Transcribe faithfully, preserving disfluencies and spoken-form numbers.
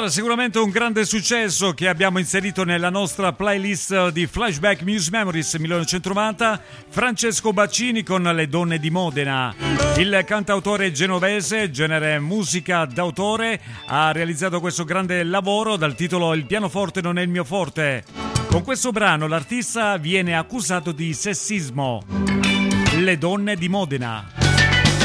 Allora, sicuramente un grande successo che abbiamo inserito nella nostra playlist di Flashback Music Memories millenovecentonovanta, Francesco Baccini con Le donne di Modena. Il cantautore genovese, genere musica d'autore, ha realizzato questo grande lavoro dal titolo Il pianoforte non è il mio forte. Con questo brano l'artista viene accusato di sessismo. Le donne di Modena.